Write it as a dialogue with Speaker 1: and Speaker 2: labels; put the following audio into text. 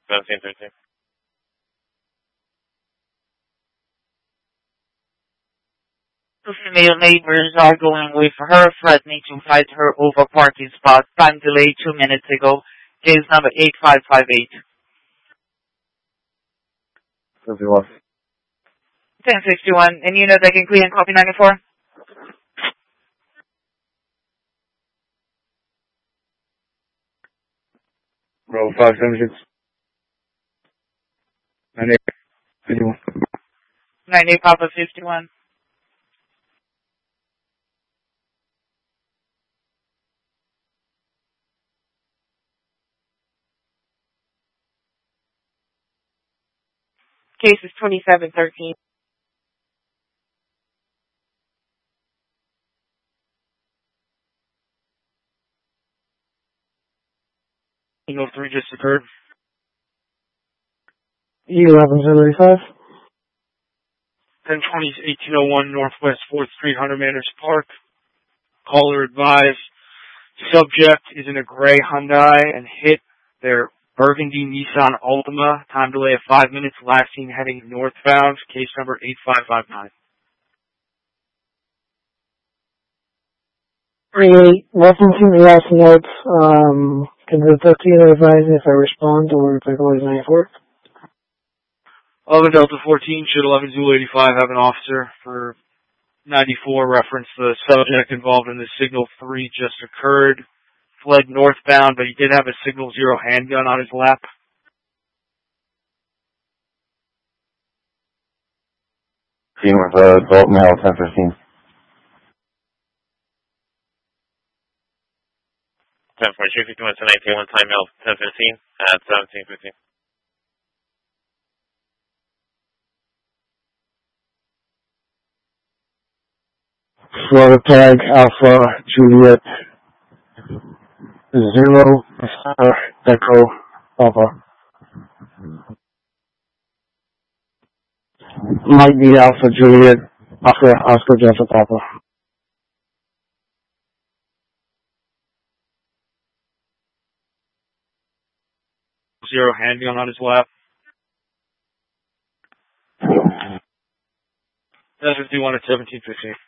Speaker 1: 1715.
Speaker 2: Female neighbors are going with her, threatening to fight her over parking spot. Time delay 2 minutes ago. Case number 8558.
Speaker 3: 51.
Speaker 2: 1061. And you know they can clear and copy 94?
Speaker 3: Row 576. 9851.
Speaker 2: 98 Papa 51. Case is 2713.
Speaker 3: Signal 3 just occurred.
Speaker 4: E11085.
Speaker 3: 1020-1801 Northwest 4th Street, Hunter Manors Park. Caller advised, subject is in a gray Hyundai and hit their Burgundy Nissan Altima. Time delay of 5 minutes. Last seen heading northbound. Case number 8559.
Speaker 4: 38. Referencing the last notes, can the 13 advise me if I respond or if I call 94?
Speaker 3: 11 Delta 14, should 11 Zulu 85 have an officer for 94 reference the subject involved in the signal 3 just occurred. Fled northbound, but he did have a signal 0 handgun on his lap.
Speaker 5: Team with adult male 1015.
Speaker 1: 10.2, 51 to 19, time mail 1015 at 1715.
Speaker 4: Florida tag Alpha Juliet 0 Echo Alpha. Might be Alpha Juliet Oscar Delta Papa.
Speaker 3: Zero handgun on his lap. 1051 at 1715.